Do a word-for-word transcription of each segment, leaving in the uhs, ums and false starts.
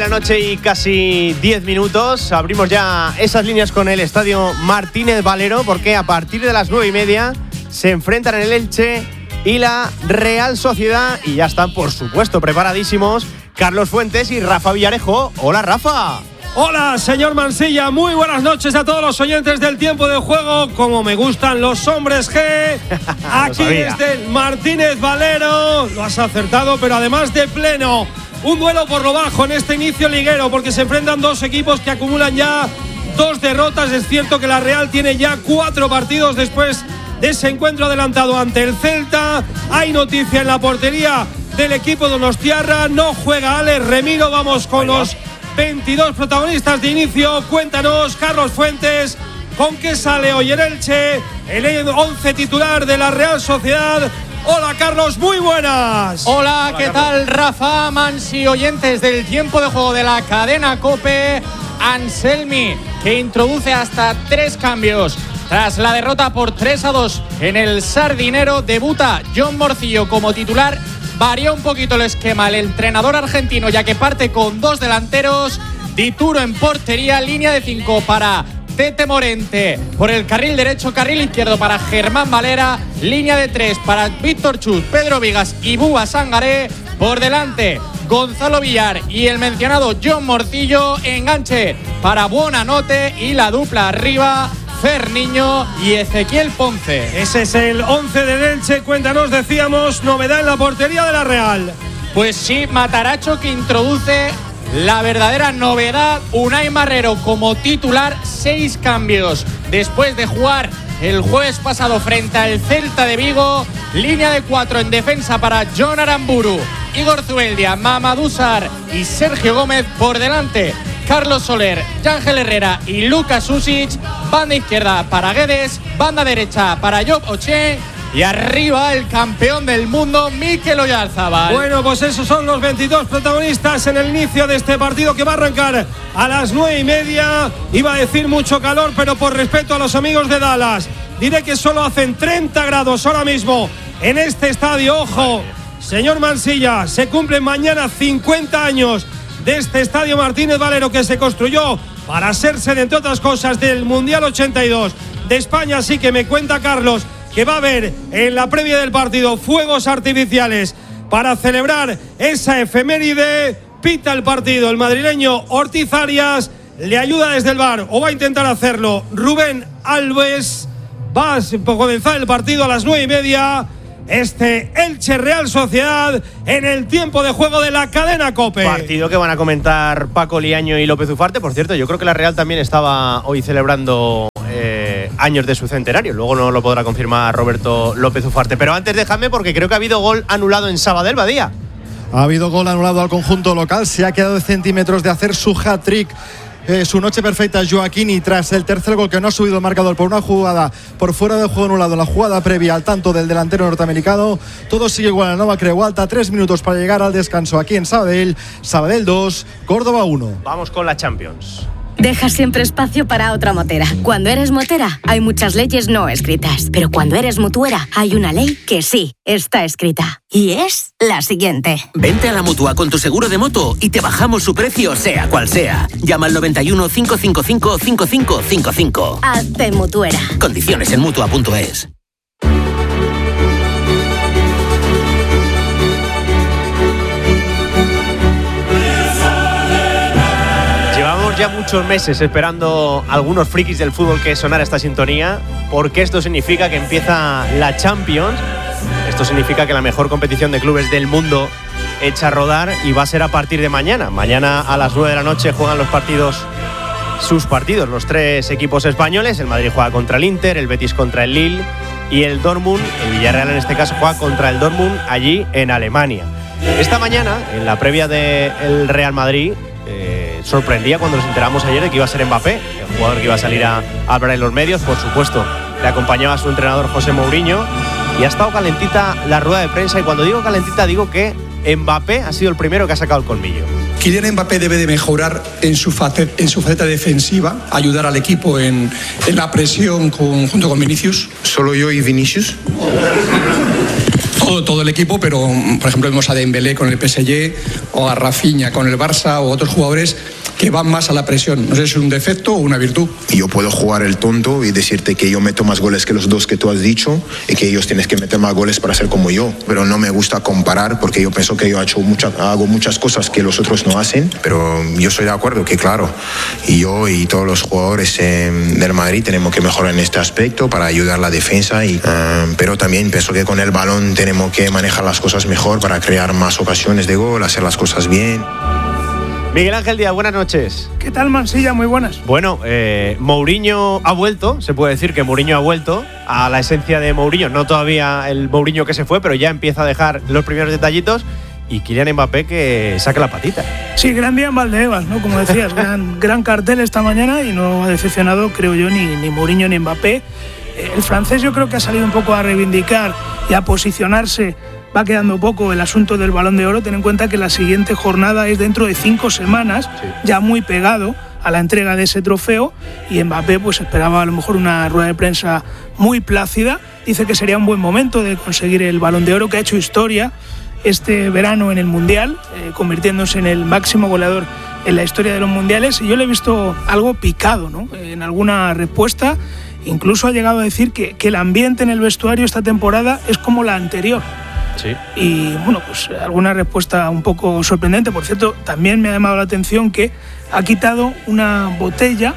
noche y casi diez minutos. Abrimos ya esas líneas con el estadio Martínez Valero, porque a partir de las nueve y media se enfrentan en el Elche y la Real Sociedad. Y ya están, por supuesto, preparadísimos Carlos Fuentes y Rafa Villarejo. Hola, Rafa. Hola, señor Mansilla, muy buenas noches a todos los oyentes del Tiempo de Juego. Como me gustan los hombres G, aquí desde el Martínez Valero. Lo has acertado, pero además de pleno. Un duelo por lo bajo en este inicio liguero, porque se enfrentan dos equipos que acumulan ya dos derrotas. Es cierto que la Real tiene ya cuatro partidos después de ese encuentro adelantado ante el Celta. Hay noticia en la portería del equipo donostiarra. No juega Alex Remiro. Vamos con los veintidós protagonistas de inicio. Cuéntanos, Carlos Fuentes, ¿con qué sale hoy el Elche? El once titular de la Real Sociedad. Hola, Carlos, muy buenas. Hola, Hola ¿qué Carlos. tal, Rafa, Mansi, oyentes del Tiempo de Juego de la cadena COPE? Anselmi, que introduce hasta tres cambios. Tras la derrota por tres a dos en el Sardinero, debuta John Morcillo como titular. Varía un poquito el esquema el entrenador argentino, ya que parte con dos delanteros. Dituro en portería, línea de cinco para Tete Morente por el carril derecho, carril izquierdo para Germán Valera, línea de tres para Víctor Chus, Pedro Vigas y Búa Sangaré. Por delante, Gonzalo Villar y el mencionado John Morcillo. Enganche para Buonanotte y la dupla arriba, Ferniño y Ezequiel Ponce. Ese es el once del Elche. Cuéntanos, decíamos, novedad en la portería de la Real. Pues sí, Mataracho, que introduce la verdadera novedad. Unai Marrero como titular, seis cambios después de jugar el jueves pasado frente al Celta de Vigo. Línea de cuatro en defensa para John Aramburu, Igor Zubeldia, Mamadou Sarr y Sergio Gómez. Por delante, Carlos Soler, Yángel Herrera y Lucas Susic. Banda izquierda para Guedes, banda derecha para Job Ochen. Y arriba el campeón del mundo, Mikel Oyarzabal. Bueno, pues esos son los veintidós protagonistas en el inicio de este partido, que va a arrancar a las nueve y media. Iba a decir mucho calor, pero por respeto a los amigos de Dallas, diré que solo hacen treinta grados ahora mismo en este estadio. Ojo, señor Mansilla, se cumplen mañana cincuenta años de este estadio Martínez Valero, que se construyó para ser sede, entre otras cosas, del Mundial ochenta y dos de España. Así que me cuenta Carlos que va a haber en la previa del partido fuegos artificiales para celebrar esa efeméride. Pita el partido el madrileño Ortiz Arias, le ayuda desde el V A R, o va a intentar hacerlo, Rubén Alves. Va a comenzar el partido a las nueve y media. Este Elche Real Sociedad en el Tiempo de Juego de la cadena COPE. Partido que van a comentar Paco Liaño y López Ufarte. Por cierto, yo creo que la Real también estaba hoy celebrando eh, años de su centenario. Luego no lo podrá confirmar Roberto López Ufarte. Pero antes déjame, porque creo que ha habido gol anulado en Sabadell, Badía. Ha habido gol anulado al conjunto local. Se ha quedado de centímetros de hacer su hat-trick. Eh, su noche perfecta Joaquín, y tras el tercer gol, que no ha subido el marcador por una jugada por fuera de juego anulado, la jugada previa al tanto del delantero norteamericano, todo sigue igual en la Nova Creu Alta. Tres minutos para llegar al descanso aquí en Sabadell. Sabadell dos, Córdoba uno. Vamos con la Champions. Deja siempre espacio para otra motera. Cuando eres motera, hay muchas leyes no escritas. Pero cuando eres mutuera, hay una ley que sí está escrita. Y es la siguiente. Vente a la Mutua con tu seguro de moto y te bajamos su precio, sea cual sea. Llama al noventa y uno, cinco cinco cinco, cinco cinco cinco cinco. Hazte mutuera. Condiciones en mutua punto es. Ya muchos meses esperando algunos frikis del fútbol que sonara esta sintonía, porque esto significa que empieza la Champions. Esto significa que la mejor competición de clubes del mundo echa a rodar, y va a ser a partir de mañana. Mañana a las nueve de la noche juegan los partidos, sus partidos, los tres equipos españoles. El Madrid juega contra el Inter, el Betis contra el Lille y el Dortmund, el Villarreal en este caso, juega contra el Dortmund allí en Alemania. Esta mañana, en la previa del Real Madrid, eh, sorprendía cuando nos enteramos ayer de que iba a ser Mbappé, el jugador que iba a salir a, a hablar en los medios. Por supuesto, le acompañaba a su entrenador José Mourinho, y ha estado calentita la rueda de prensa. Y cuando digo calentita, digo que Mbappé ha sido el primero que ha sacado el colmillo. Kylian Mbappé debe de mejorar en su faceta, en su faceta defensiva, ayudar al equipo en, en la presión con, junto con Vinicius. ¿Solo yo y Vinicius? todo, todo el equipo, pero por ejemplo vemos a Dembélé con el P S G o a Rafinha con el Barça o otros jugadores que van más a la presión. No sé si es un defecto o una virtud. Yo puedo jugar el tonto y decirte que yo meto más goles que los dos que tú has dicho y que ellos tienen que meter más goles para ser como yo, pero no me gusta comparar porque yo pienso que yo he hecho mucha, hago muchas cosas que los otros no hacen, pero yo soy de acuerdo que claro, y yo y todos los jugadores eh, del Madrid tenemos que mejorar en este aspecto para ayudar a la defensa, y, uh, pero también pienso que con el balón tenemos que manejar las cosas mejor para crear más ocasiones de gol, hacer las cosas bien. Miguel Ángel Díaz, buenas noches. ¿Qué tal, Mansilla? Muy buenas. Bueno, eh, Mourinho ha vuelto, se puede decir que Mourinho ha vuelto a la esencia de Mourinho, no todavía el Mourinho que se fue, pero ya empieza a dejar los primeros detallitos, y Kylian Mbappé que saque la patita. Sí, gran día en Valdebebas, ¿no? Como decías, gran, gran cartel esta mañana y no ha decepcionado, creo yo, ni, ni Mourinho ni Mbappé. El francés yo creo que ha salido un poco a reivindicar y a posicionarse. Va quedando poco el asunto del Balón de Oro. Ten en cuenta que la siguiente jornada es dentro de cinco semanas, sí, ya muy pegado a la entrega de ese trofeo, y Mbappé pues esperaba a lo mejor una rueda de prensa muy plácida. Dice que sería un buen momento de conseguir el Balón de Oro, que ha hecho historia este verano en el Mundial, eh, convirtiéndose en el máximo goleador en la historia de los Mundiales, y yo le he visto algo picado, ¿no? En alguna respuesta incluso ha llegado a decir que, que el ambiente en el vestuario esta temporada es como la anterior. Sí. Y bueno, pues alguna respuesta un poco sorprendente. Por cierto, también me ha llamado la atención que ha quitado una botella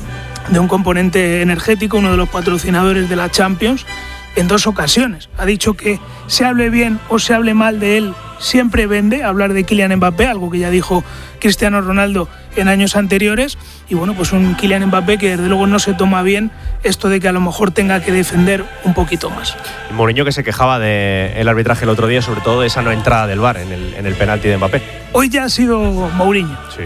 de un componente energético, uno de los patrocinadores de la Champions, en dos ocasiones. Ha dicho que se hable bien o se hable mal de él, siempre vende hablar de Kylian Mbappé, algo que ya dijo Cristiano Ronaldo en años anteriores. Y bueno, pues un Kylian Mbappé que desde luego no se toma bien esto de que a lo mejor tenga que defender un poquito más. Mourinho que se quejaba del arbitraje el otro día, sobre todo de esa no entrada del V A R en el, en el penalti de Mbappé. Hoy ya ha sido Mourinho. Sí.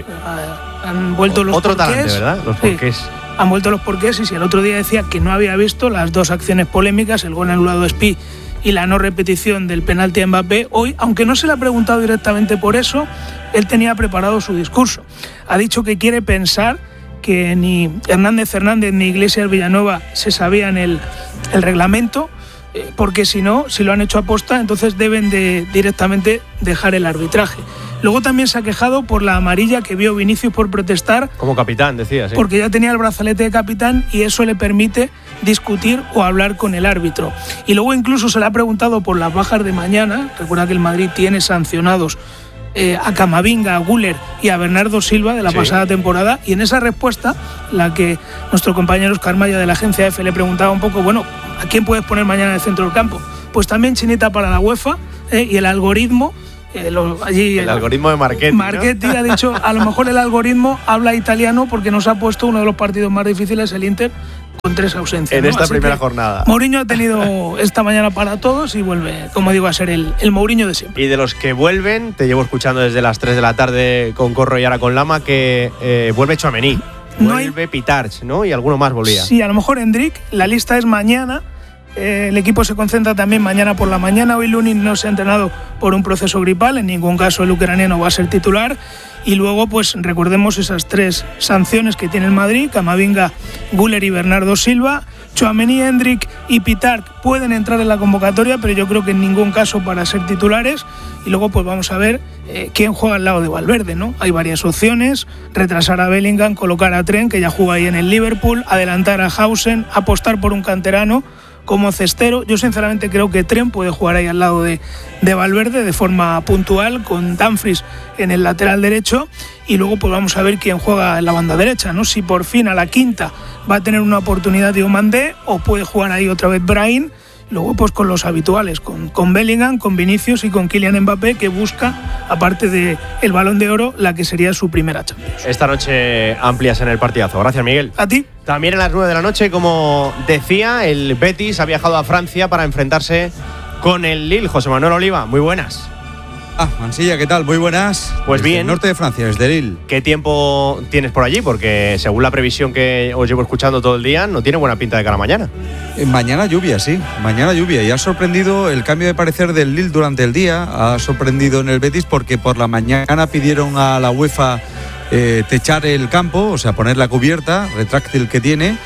Han vuelto los Otro porqués. talante, ¿verdad? Los porqués. Sí. Han vuelto los porqués, y si el otro día decía que no había visto las dos acciones polémicas, el gol anulado de Spi y la no repetición del penalti a Mbappé, hoy, aunque no se le ha preguntado directamente por eso, él tenía preparado su discurso. Ha dicho que quiere pensar que ni Hernández Fernández ni Iglesias Villanueva se sabían el, el reglamento, eh, porque si no, si lo han hecho aposta, entonces deben de directamente dejar el arbitraje. Luego también se ha quejado por la amarilla que vio Vinicius por protestar. Como capitán, decía, sí. Porque ya tenía el brazalete de capitán y eso le permite discutir o hablar con el árbitro. Y luego incluso se le ha preguntado por las bajas de mañana. Recuerda que el Madrid tiene sancionados eh, a Camavinga, a Güler y a Bernardo Silva de la sí. pasada temporada. Y en esa respuesta, la que nuestro compañero Oscar Maya de la agencia F le preguntaba un poco, bueno, ¿a quién puedes poner mañana en el centro del campo? Pues también chinita para la UEFA eh, y el algoritmo. Eh, lo, allí, el, el algoritmo de Marchetti, Marchetti ¿no? ha dicho, a lo mejor el algoritmo habla italiano porque nos ha puesto uno de los partidos más difíciles, el Inter, con tres ausencias. En ¿no? esta Así primera jornada. Mourinho ha tenido esta mañana para todos y vuelve, como digo, a ser el, el Mourinho de siempre. Y de los que vuelven, te llevo escuchando desde las tres de la tarde con Corro y ahora con Lama, que eh, vuelve Tchouaméni, vuelve no hay... Pitarch, ¿no? Y alguno más volvía. Sí, a lo mejor Endrick, la lista es mañana. Eh, el equipo se concentra también mañana por la mañana. Hoy Lunin no se ha entrenado por un proceso gripal, en ningún caso el ucraniano va a ser titular. Y luego pues recordemos esas tres sanciones que tiene el Madrid: Camavinga, Güler y Bernardo Silva. Tchouaméni, Endrick y Pitarch pueden entrar en la convocatoria, pero yo creo que en ningún caso para ser titulares. Y luego pues vamos a ver eh, quién juega al lado de Valverde, ¿no? Hay varias opciones: retrasar a Bellingham, colocar a Trent, que ya juega ahí en el Liverpool, adelantar a Hausen, apostar por un canterano como cestero. Yo sinceramente creo que Trent puede jugar ahí al lado de, de Valverde de forma puntual, con Dumfries en el lateral derecho, y luego pues vamos a ver quién juega en la banda derecha, ¿no? Si por fin a la quinta va a tener una oportunidad de Mandé, o puede jugar ahí otra vez Brahim. Luego pues con los habituales, con, con Bellingham, con Vinicius y con Kylian Mbappé, que busca, aparte del Balón de Oro, la que sería su primera Champions. Esta noche amplias en el partidazo. Gracias, Miguel. A ti. También a las nueve de la noche, como decía, el Betis ha viajado a Francia para enfrentarse con el Lille. José Manuel Oliva, muy buenas. Ah, Mansilla, ¿qué tal? Muy buenas. Pues desde bien. el norte de Francia, desde Lille. ¿Qué tiempo tienes por allí? Porque según la previsión que os llevo escuchando todo el día, no tiene buena pinta de cara a mañana. Eh, mañana lluvia, sí. Mañana lluvia. Y ha sorprendido el cambio de parecer del Lille durante el día. Ha sorprendido en el Betis porque por la mañana pidieron a la UEFA eh, techar el campo, o sea, poner la cubierta retráctil que tiene.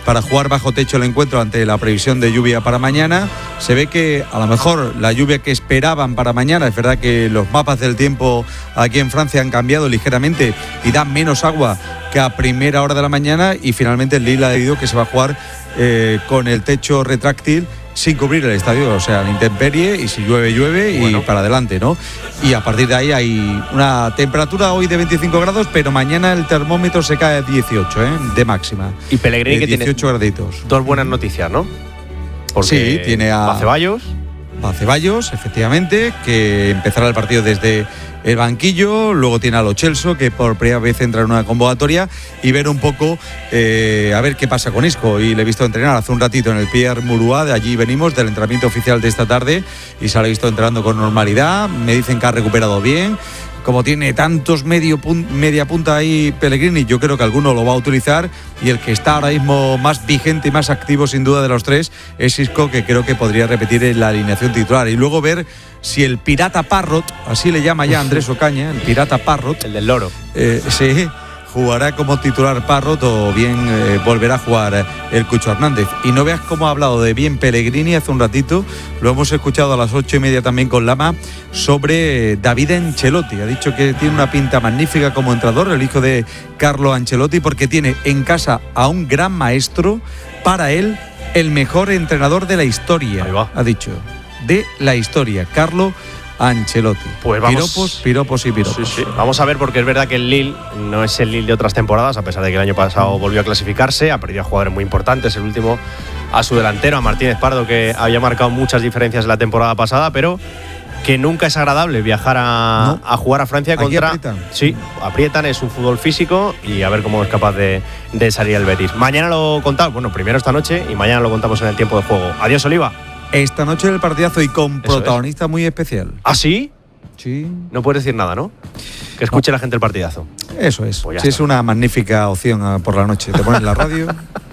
para jugar bajo techo el encuentro ante la previsión de lluvia para mañana. Se ve que a lo mejor la lluvia que esperaban para mañana, es verdad que los mapas del tiempo aquí en Francia han cambiado ligeramente y dan menos agua que a primera hora de la mañana, y finalmente el Lille ha decidido que se va a jugar eh, con el techo retráctil sin cubrir el estadio, o sea, la intemperie, y si llueve, llueve, bueno, y para adelante, ¿no? Y a partir de ahí hay una temperatura hoy de veinticinco grados, pero mañana el termómetro se cae a dieciocho, ¿eh? De máxima. Y Pellegrini, eh, que dieciocho tiene graditos. Dos buenas noticias, ¿no? Porque sí, tiene a a Ceballos. A Ceballos, efectivamente, que empezará el partido desde el banquillo. Luego tiene a Lo Celso, que por primera vez entra en una convocatoria, y ver un poco eh, a ver qué pasa con Isco. Y le he visto entrenar hace un ratito en el Pierre Mauroy, de allí venimos, del entrenamiento oficial de esta tarde, y se lo he visto entrenando con normalidad. Me dicen que ha recuperado bien. Como tiene tantos medio pun- media punta ahí Pellegrini, yo creo que alguno lo va a utilizar, y el que está ahora mismo más vigente y más activo sin duda de los tres es Isco, que creo que podría repetir en la alineación titular. Y luego ver si el Pirata Parrot, así le llama ya Andrés Ocaña, el Pirata Parrot, el del loro, eh, sí, jugará como titular Parrot, o bien eh, volverá a jugar el Cucho Hernández. Y no veas cómo ha hablado de bien Pellegrini hace un ratito, lo hemos escuchado a las ocho y media también con Lama, sobre eh, David Ancelotti. Ha dicho que tiene una pinta magnífica como entrenador, el hijo de Carlo Ancelotti, porque tiene en casa a un gran maestro, para él el mejor entrenador de la historia, ha dicho, de la historia, Carlo Ancelotti. Pues vamos, piropos, piropos y piropos. Sí, sí. Vamos a ver, porque es verdad que el Lille no es el Lille de otras temporadas, a pesar de que el año pasado volvió a clasificarse, ha perdido a jugadores muy importantes, el último a su delantero, a Martínez Pardo, que había marcado muchas diferencias en la temporada pasada, pero que nunca es agradable viajar a, no. a jugar a Francia contra… Aquí aprietan. Sí, aprietan, es un fútbol físico, y a ver cómo es capaz de, de salir el Betis. Mañana lo contamos, bueno, primero esta noche, y mañana lo contamos en el tiempo de juego. Adiós, Oliva. Esta noche el partidazo, y con Eso protagonista es. muy especial. ¿Ah, sí? Sí. No puedes decir nada, ¿no? Que escuche no. la gente el partidazo. Eso es. Pues sí, es una magnífica opción por la noche. Te pones la radio.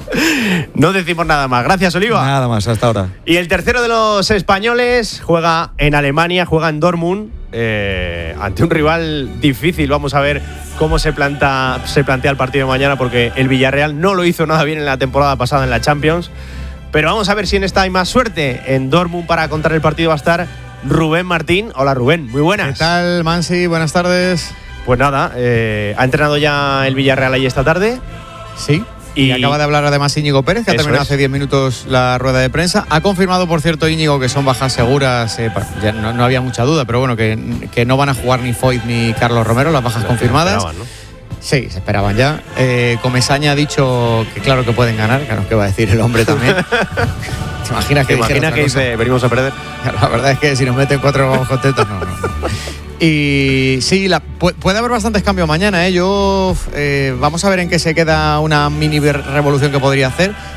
No decimos nada más. Gracias, Oliva. Nada más, hasta ahora. Y el tercero de los españoles juega en Alemania, juega en Dortmund, eh, ante un rival difícil. Vamos a ver cómo se, planta, se plantea el partido de mañana, porque el Villarreal no lo hizo nada bien en la temporada pasada en la Champions. Pero vamos a ver si en esta hay más suerte. En Dortmund, para contar el partido, va a estar Rubén Martín. Hola, Rubén, muy buenas. ¿Qué tal, Mansi? Buenas tardes. Pues nada, eh, ¿ha entrenado ya el Villarreal ahí esta tarde? Sí. Y, y acaba de hablar además Íñigo Pérez, que ha terminado es. hace diez minutos la rueda de prensa. Ha confirmado, por cierto, Íñigo, que son bajas seguras. Eh, ya no, no había mucha duda, pero bueno, que, que no van a jugar ni Foyt ni Carlos Romero, las bajas Lo confirmadas. Esperaban, ¿no? Sí, se esperaban ya. Eh, Comesaña ha dicho que claro que pueden ganar, claro que va a decir el hombre también. ¿Te imaginas que, ¿Te imaginas que dice, venimos a perder? La verdad es que si nos meten cuatro vamos contentos, no, no, no. Y sí, la, puede haber bastantes cambios mañana, ¿eh? Yo, eh, vamos a ver en qué se queda una mini revolución que podría hacer.